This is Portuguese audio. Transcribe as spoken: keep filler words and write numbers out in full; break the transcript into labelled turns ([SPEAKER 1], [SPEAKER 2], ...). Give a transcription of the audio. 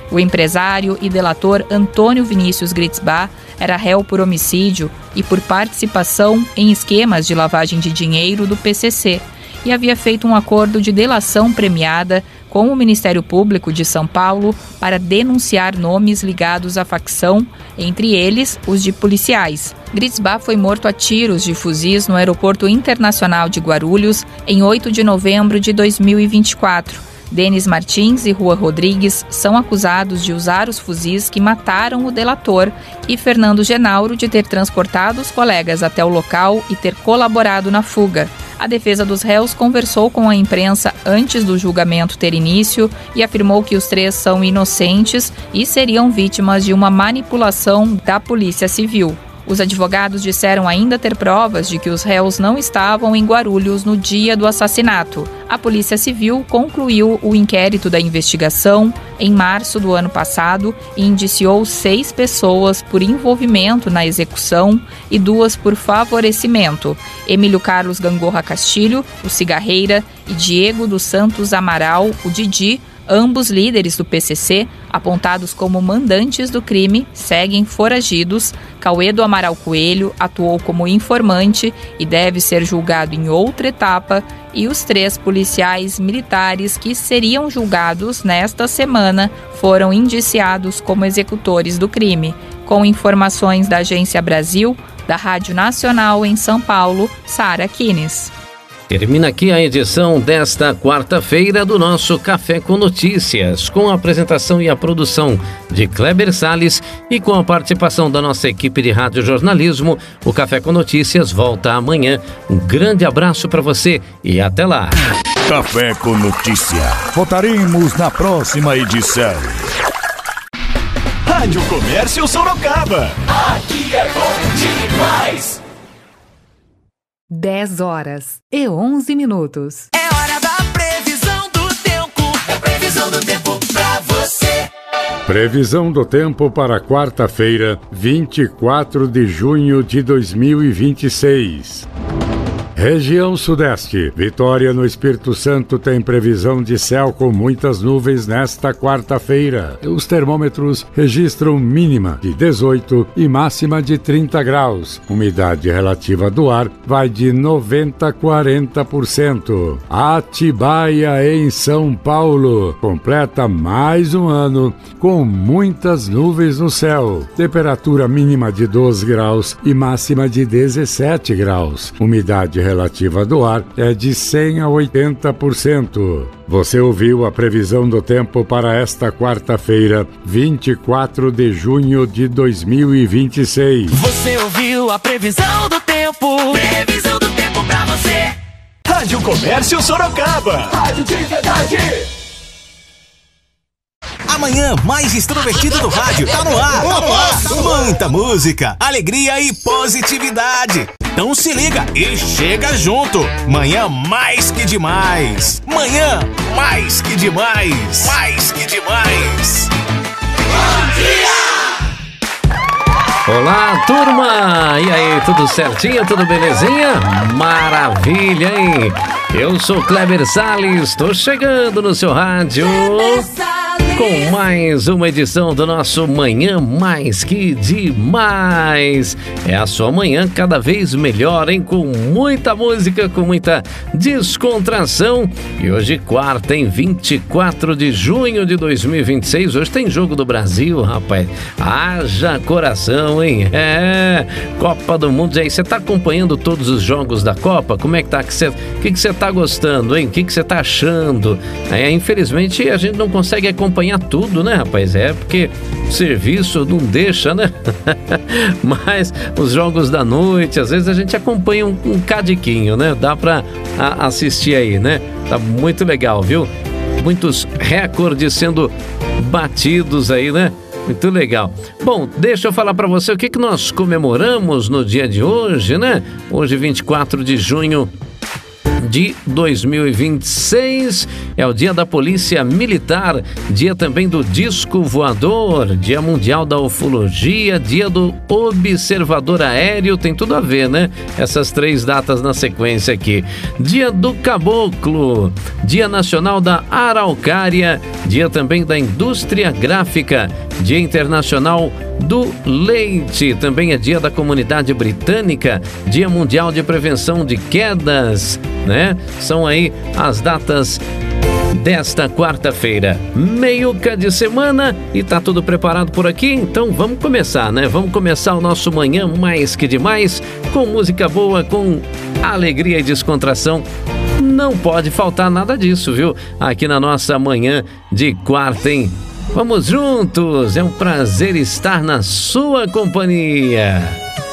[SPEAKER 1] O empresário e delator Antônio Vinícius Gritzbach era réu por homicídio e por participação em esquemas de lavagem de dinheiro do P C C e havia feito um acordo de delação premiada com o Ministério Público de São Paulo para denunciar nomes ligados à facção, entre eles os de policiais. Gritzbach foi morto a tiros de fuzis no Aeroporto Internacional de Guarulhos em oito de novembro de dois mil e vinte e quatro. Denis Martins e Rua Rodrigues são acusados de usar os fuzis que mataram o delator e Fernando Genauro de ter transportado os colegas até o local e ter colaborado na fuga. A defesa dos réus conversou com a imprensa antes do julgamento ter início e afirmou que os três são inocentes e seriam vítimas de uma manipulação da Polícia Civil. Os advogados disseram ainda ter provas de que os réus não estavam em Guarulhos no dia do assassinato. A Polícia Civil concluiu o inquérito da investigação em março do ano passado e indiciou seis pessoas por envolvimento na execução e duas por favorecimento: Emílio Carlos Gangorra Castilho, o Cigarreira, e Diego dos Santos Amaral, o Didi, ambos líderes do P C C, apontados como mandantes do crime, seguem foragidos. Cauê do Amaral Coelho atuou como informante e deve ser julgado em outra etapa, e os três policiais militares que seriam julgados nesta semana foram indiciados como executores do crime. Com informações da Agência Brasil, da Rádio Nacional em São Paulo, Sara Kines.
[SPEAKER 2] Termina aqui a edição desta quarta-feira do nosso Café com Notícias, com a apresentação e a produção de Kleber Salles e com a participação da nossa equipe de rádio jornalismo. O Café com Notícias volta amanhã. Um grande abraço para você e até lá.
[SPEAKER 3] Café com Notícia. Voltaremos na próxima edição. Rádio Comércio Sorocaba. Aqui é bom demais.
[SPEAKER 4] dez horas e onze minutos.
[SPEAKER 5] É hora da previsão do tempo. É previsão do tempo pra você.
[SPEAKER 6] Previsão do tempo para quarta-feira, vinte e quatro de junho de dois mil e vinte e seis. Região Sudeste. Vitória no Espírito Santo tem previsão de céu com muitas nuvens nesta quarta-feira. Os termômetros registram mínima de dezoito e máxima de trinta graus. Umidade relativa do ar vai de noventa a quarenta por cento. Atibaia, em São Paulo, completa mais um ano com muitas nuvens no céu. Temperatura mínima de doze graus e máxima de dezessete graus. Umidade relativa do ar é de cem a oitenta por cento. Você ouviu a previsão do tempo para esta quarta-feira, vinte e quatro de junho de dois mil e vinte e seis.
[SPEAKER 5] Você ouviu a previsão do tempo. Previsão do tempo pra você.
[SPEAKER 3] Rádio Comércio Sorocaba. Rádio de verdade.
[SPEAKER 7] Amanhã mais extrovertido do rádio. Tá no ar. Tá no ar. Muita música, alegria e positividade. Então se liga e chega junto. Manhã mais que demais. Manhã mais que demais. Mais que demais. Bom dia!
[SPEAKER 2] Olá, turma! E aí, tudo certinho? Tudo belezinha? Maravilha, hein? Eu sou Kleber Salles, estou chegando no seu rádio com mais uma edição do nosso Manhã Mais Que Demais. É a sua manhã cada vez melhor, hein? Com muita música, com muita descontração. E hoje, quarta, em vinte e quatro de junho de dois mil e vinte e seis. Hoje tem Jogo do Brasil, rapaz. Haja coração, hein? É, Copa do Mundo. E aí, você tá acompanhando todos os jogos da Copa? Como é que tá? O que você tá gostando, hein? O que você tá achando? É, infelizmente, a gente não consegue acompanhar tudo, né, rapaz? É porque o serviço não deixa, né? Mas os jogos da noite, às vezes a gente acompanha um, um cadiquinho, né? Dá pra a, assistir aí, né? Tá muito legal, viu? Muitos recordes sendo batidos aí, né? Muito legal. Bom, deixa eu falar pra você o que, que nós comemoramos no dia de hoje, né? Hoje, vinte e quatro de junho de dois mil e vinte e seis. É o dia da Polícia Militar, dia também do Disco Voador, dia mundial da ufologia, dia do Observador Aéreo, tem tudo a ver, né? Essas três datas na sequência aqui. Dia do Caboclo, dia nacional da Araucária, dia também da Indústria Gráfica, dia internacional do leite, também é dia da Comunidade Britânica, dia mundial de prevenção de quedas, né? São aí as datas desta quarta-feira, meiuca de semana, e tá tudo preparado por aqui, então vamos começar, né? Vamos começar o nosso Manhã Mais Que Demais com música boa, com alegria e descontração. Não pode faltar nada disso, viu? Aqui na nossa manhã de quarta, hein? Vamos juntos, é um prazer estar na sua companhia.